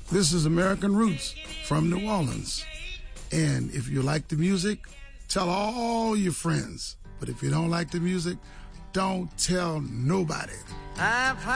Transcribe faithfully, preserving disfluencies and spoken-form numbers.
This is American Roots from New Orleans. And if you like the music, tell all your friends. But if you don't like the music, don't tell nobody. I've